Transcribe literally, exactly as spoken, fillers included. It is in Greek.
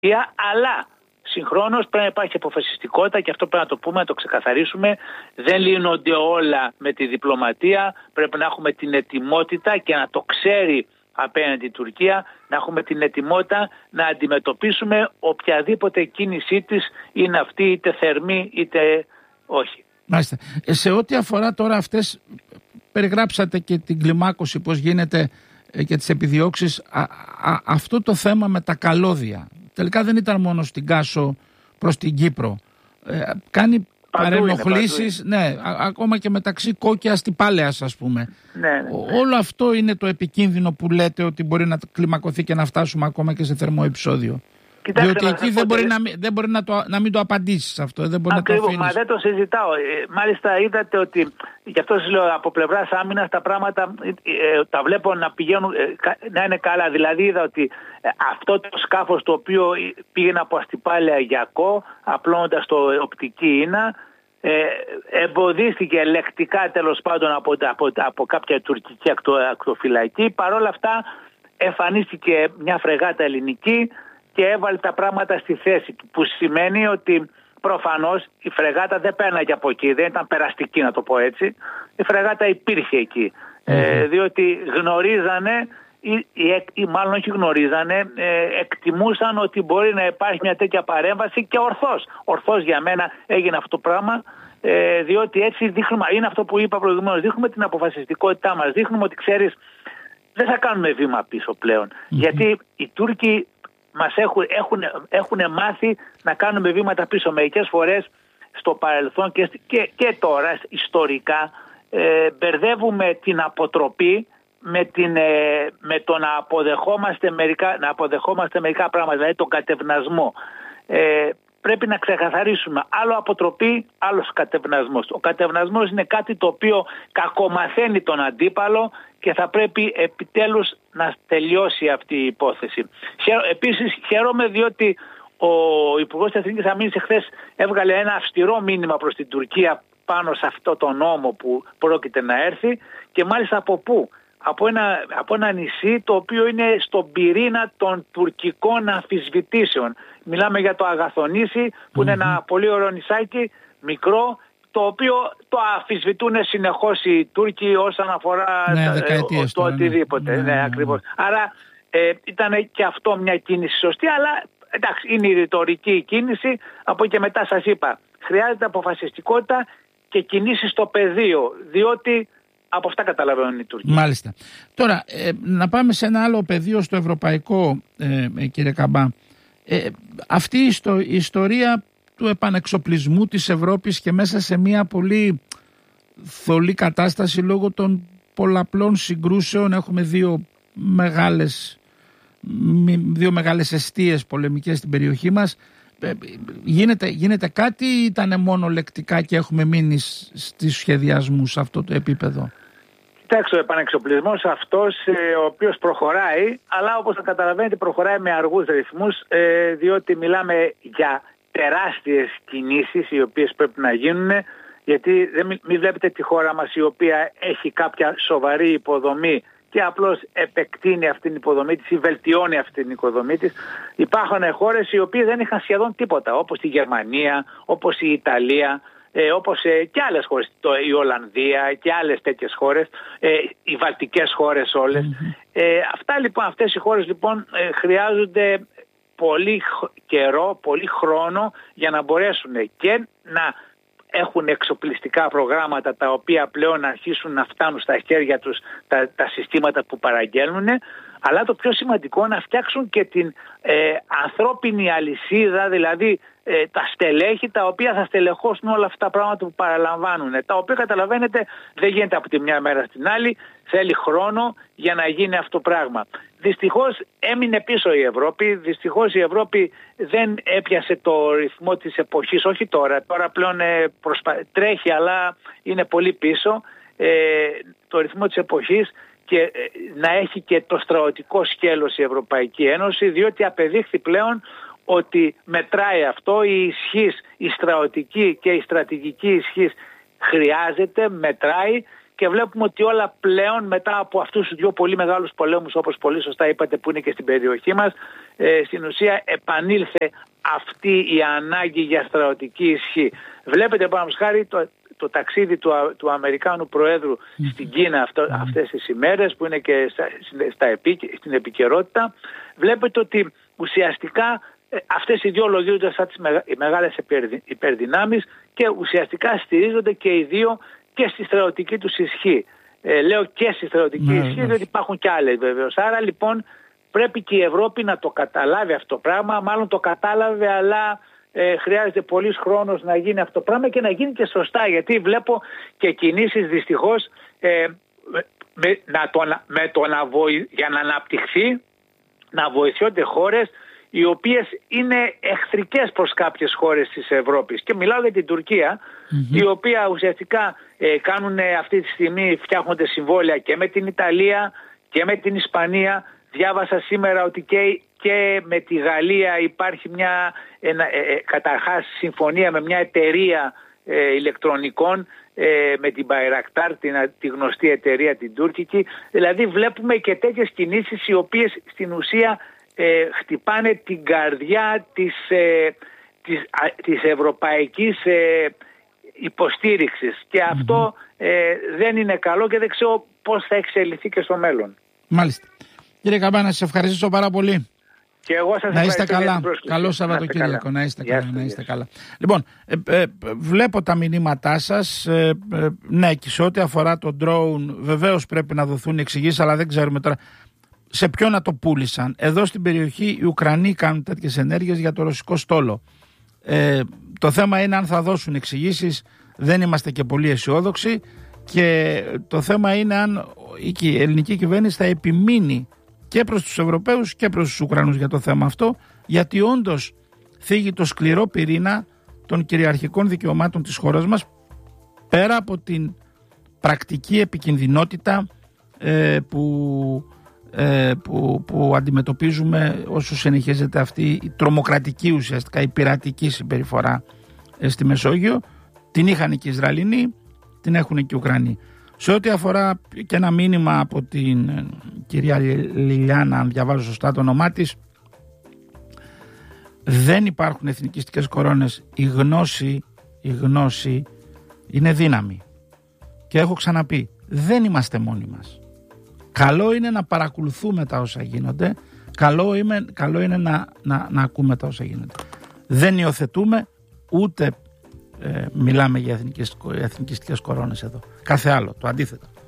αλλά συγχρόνως πρέπει να υπάρχει αποφασιστικότητα και αυτό πρέπει να το πούμε, να το ξεκαθαρίσουμε. Δεν λύνονται όλα με τη διπλωματία. Πρέπει να έχουμε την ετοιμότητα και να το ξέρει απέναντι η Τουρκία, να έχουμε την ετοιμότητα να αντιμετωπίσουμε οποιαδήποτε κίνησή της, είναι αυτή είτε θερμή είτε όχι. Μάλιστα. Σε ό,τι αφορά τώρα αυτές, περιγράψατε και την κλιμάκωση, πώς γίνεται και τις επιδιώξεις. Α, α, αυτό το θέμα με τα καλώδια τελικά δεν ήταν μόνο στην Κάσο προς την Κύπρο. Ε, κάνει παρενοχλήσεις, ναι, α, ακόμα και μεταξύ Κόκκιας στη Πάλαιας, ας πούμε. Ναι, ναι, ναι. Όλο αυτό είναι το επικίνδυνο που λέτε ότι μπορεί να κλιμακωθεί και να φτάσουμε ακόμα και σε θερμό επεισόδιο. Κοιτάξτε, διότι εκεί δεν μπορεί, να, δεν μπορεί να, το, να μην το απαντήσεις αυτό. Δεν μπορεί Ακριβώς, να το αφήνεις. Μα δεν το συζητάω. Ε, μάλιστα είδατε ότι, γι' αυτό σας λέω, από πλευράς άμυνας τα πράγματα ε, ε, τα βλέπω να πηγαίνουν, ε, να είναι καλά. Δηλαδή είδα ότι ε, αυτό το σκάφος το οποίο πήγαινε από Αστυπάλαια για Κο, απλώνοντας το οπτική ίνα, ε, εμποδίστηκε λεκτικά τέλος πάντων από, από, από κάποια τουρκική ακτο, ακτοφυλακή. Παρ' όλα αυτά εμφανίστηκε μια φρεγάτα ελληνική και έβαλε τα πράγματα στη θέση του, που σημαίνει ότι προφανώς η φρεγάτα δεν πέρναγε από εκεί, δεν ήταν περαστική να το πω έτσι, η φρεγάτα υπήρχε εκεί, mm-hmm. ε, διότι γνωρίζανε ή, ή, ή μάλλον όχι γνωρίζανε, ε, εκτιμούσαν ότι μπορεί να υπάρχει μια τέτοια παρέμβαση και ορθώς, ορθώς για μένα έγινε αυτό το πράγμα, ε, διότι έτσι δείχνουμε, είναι αυτό που είπα προηγουμένως, δείχνουμε την αποφασιστικότητά μας, δείχνουμε ότι ξέρεις δεν θα κάνουμε βήμα πίσω πλέον, mm-hmm. γιατί οι Τούρκοι μας έχουν, έχουν, έχουν μάθει να κάνουμε βήματα πίσω. Μερικές φορές στο παρελθόν και, και, και τώρα ιστορικά ε, μπερδεύουμε την αποτροπή με, την, ε, με το να αποδεχόμαστε, μερικά, να αποδεχόμαστε μερικά πράγματα, δηλαδή τον κατευνασμό. Ε, πρέπει να ξεκαθαρίσουμε άλλο αποτροπή, άλλος κατευνασμός. Ο κατευνασμός είναι κάτι το οποίο κακομαθαίνει τον αντίπαλο και θα πρέπει επιτέλους να τελειώσει αυτή η υπόθεση. Επίσης χαίρομαι διότι ο Υπουργός της Εθνικής Αμήνης εχθές έβγαλε ένα αυστηρό μήνυμα προς την Τουρκία πάνω σε αυτό το νόμο που πρόκειται να έρθει και μάλιστα από πού? Από ένα, από ένα νησί το οποίο είναι στον πυρήνα των τουρκικών αμφισβητήσεων. Μιλάμε για το Αγαθονήσι που mm-hmm. είναι ένα πολύ ωραίο νησάκι, μικρό, το οποίο το αμφισβητούν συνεχώς οι Τούρκοι όσον αφορά ναι, το, το οτιδήποτε. Ναι, ναι, ναι, ακριβώς. Άρα ε, ήταν και αυτό μια κίνηση σωστή, αλλά εντάξει, είναι η ρητορική κίνηση. Από εκεί και μετά σας είπα, χρειάζεται αποφασιστικότητα και κινήσεις στο πεδίο, διότι από αυτά καταλαβαίνουν οι Τούρκοι. Μάλιστα. Τώρα, ε, να πάμε σε ένα άλλο πεδίο στο ευρωπαϊκό, ε, ε, κύριε Καμπά. Ε, αυτή η, ιστο, η ιστορία του επανεξοπλισμού της Ευρώπης και μέσα σε μια πολύ θολή κατάσταση λόγω των πολλαπλών συγκρούσεων, έχουμε δύο μεγάλες, δύο μεγάλες εστίες πολεμικές στην περιοχή μας. Γίνεται, γίνεται κάτι ή ήταν μόνο λεκτικά και έχουμε μείνει στις σχεδιασμούς σε αυτό το επίπεδο? Κοιτάξτε, ο επανεξοπλισμός αυτός ε, ο οποίος προχωράει, αλλά όπως θα καταλαβαίνετε προχωράει με αργούς ρυθμούς, ε, διότι μιλάμε για τεράστιες κινήσεις οι οποίες πρέπει να γίνουν, γιατί δεν μην, μην βλέπετε τη χώρα μας η οποία έχει κάποια σοβαρή υποδομή και απλώς επεκτείνει αυτήν την υποδομή της ή βελτιώνει αυτήν την υποδομή της. Υπάρχουν χώρες οι οποίες δεν είχαν σχεδόν τίποτα, όπως η Γερμανία, όπως η Ιταλία, ε, όπως ε, και άλλες χώρες, το, η Ολλανδία και άλλες τέτοιες χώρες, ε, οι βαλτικές χώρες όλες. Mm-hmm. Ε, αυτά λοιπόν, αυτές οι χώρες λοιπόν ε, χρειάζονται πολύ καιρό, πολύ χρόνο για να μπορέσουν και να έχουν εξοπλιστικά προγράμματα τα οποία πλέον να αρχίσουν να φτάνουν στα χέρια τους τα, τα συστήματα που παραγγέλνουν, αλλά το πιο σημαντικό να φτιάξουν και την ε, ανθρώπινη αλυσίδα, δηλαδή ε, τα στελέχη τα οποία θα στελεχώσουν όλα αυτά τα πράγματα που παραλαμβάνουν, τα οποία καταλαβαίνετε δεν γίνεται από τη μια μέρα στην άλλη, θέλει χρόνο για να γίνει αυτό το πράγμα. Δυστυχώς έμεινε πίσω η Ευρώπη, δυστυχώς η Ευρώπη δεν έπιασε το ρυθμό της εποχής, όχι τώρα, τώρα πλέον προσπα... τρέχει αλλά είναι πολύ πίσω, ε, το ρυθμό της εποχής και ε, να έχει και το στρατιωτικό σκέλος η Ευρωπαϊκή Ένωση, διότι απεδείχθη πλέον ότι μετράει αυτό, η ισχύς, η στρατιωτική και η στρατηγική ισχύς χρειάζεται, μετράει και βλέπουμε ότι όλα πλέον μετά από αυτούς τους δύο πολύ μεγάλους πολέμους, όπως πολύ σωστά είπατε, που είναι και στην περιοχή μας, ε, στην ουσία επανήλθε αυτή η ανάγκη για στρατιωτική ισχύ. Βλέπετε παραδείγματος χάρη το, το ταξίδι του, του Αμερικάνου Προέδρου mm. στην Κίνα αυτό, mm. αυτές τις ημέρες που είναι και στα, στα επί, στην επικαιρότητα. Βλέπετε ότι ουσιαστικά ε, αυτές οι δύο λογίζονται σαν τις μεγα, οι μεγάλες υπερδυνάμεις και ουσιαστικά στηρίζονται και οι δύο και στη στρατιωτική τους ισχύ. Ε, λέω και στη στρατιωτική mm. ισχύ, διότι υπάρχουν και άλλες βεβαίως. Άρα λοιπόν πρέπει και η Ευρώπη να το καταλάβει αυτό το πράγμα, μάλλον το κατάλαβε, αλλά ε, χρειάζεται πολύς χρόνος να γίνει αυτό το πράγμα και να γίνει και σωστά, γιατί βλέπω και κινήσεις δυστυχώς ε, με, να το, με το να βοη, για να αναπτυχθεί, να βοηθιόνται χώρες οι οποίες είναι εχθρικές προς κάποιες χώρες της Ευρώπης. Και μιλάω για την Τουρκία, mm-hmm. η οποία ουσιαστικά ε, κάνουν ε, αυτή τη στιγμή, φτιάχνονται συμβόλαια και με την Ιταλία και με την Ισπανία. Διάβασα σήμερα ότι και, και με τη Γαλλία υπάρχει μια ένα, ε, ε, καταρχάς συμφωνία με μια εταιρεία ε, ηλεκτρονικών, ε, με την Bayraktar, την, τη γνωστή εταιρεία την τουρκική. Δηλαδή βλέπουμε και τέτοιες κινήσεις οι οποίες στην ουσία ε, χτυπάνε την καρδιά της, ε, της, α, της ευρωπαϊκής ε, υποστήριξης. Και mm-hmm. αυτό ε, δεν είναι καλό και δεν ξέρω πώς θα εξελιχθεί και στο μέλλον. Μάλιστα. Κύριε Καμπά, να σας ευχαριστήσω πάρα πολύ. Και εγώ σας να είστε ευχαριστώ. Καλά. Καλό Σαββατοκύριακο. Να είστε καλά. Να είστε καλά. Λοιπόν, ε, ε, βλέπω τα μηνύματά σας. Ε, ε, ναι, και σε ό,τι αφορά το drone, βεβαίως πρέπει να δοθούν εξηγήσεις, αλλά δεν ξέρουμε τώρα σε ποιο να το πούλησαν. Εδώ στην περιοχή οι Ουκρανοί κάνουν τέτοιες ενέργειες για το ρωσικό στόλο. Ε, το θέμα είναι αν θα δώσουν εξηγήσεις. Δεν είμαστε και πολύ αισιόδοξοι. Και το θέμα είναι αν η ελληνική κυβέρνηση θα επιμείνει και προς τους Ευρωπαίους και προς τους Ουκρανούς για το θέμα αυτό, γιατί όντως θίγει το σκληρό πυρήνα των κυριαρχικών δικαιωμάτων της χώρας μας, πέρα από την πρακτική επικινδυνότητα ε, που, ε, που, που αντιμετωπίζουμε όσο συνεχίζεται αυτή η τρομοκρατική, ουσιαστικά η πειρατική συμπεριφορά ε, στη Μεσόγειο. Την είχαν και οι Ισραηλινοί, την έχουν και οι Ουκρανοί. Σε ό,τι αφορά και ένα μήνυμα από την κυρία Λιλιάνα, αν διαβάζω σωστά το όνομά της, δεν υπάρχουν εθνικιστικές κορώνες. Η γνώση, η γνώση είναι δύναμη. Και έχω ξαναπεί, δεν είμαστε μόνοι μας. Καλό είναι να παρακολουθούμε τα όσα γίνονται, καλό είναι, καλό είναι να, να, να ακούμε τα όσα γίνονται. Δεν υιοθετούμε ούτε Ε, μιλάμε για εθνικιστικές κορώνες εδώ. Κάθε άλλο, το αντίθετο.